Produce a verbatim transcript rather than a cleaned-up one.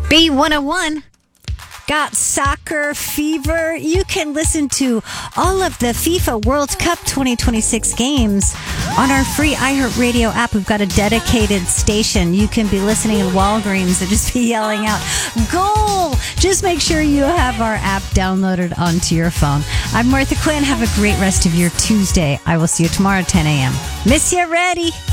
B one oh one. Got soccer fever? You can listen to all of the FIFA World Cup twenty twenty-six games on our free iHeartRadio app. We've got a dedicated station. You can be listening in Walgreens and just be yelling out, "Goal!" Just make sure you have our app downloaded onto your phone. I'm Martha Quinn. Have a great rest of your Tuesday. I will see you tomorrow at ten a.m. Miss you ready.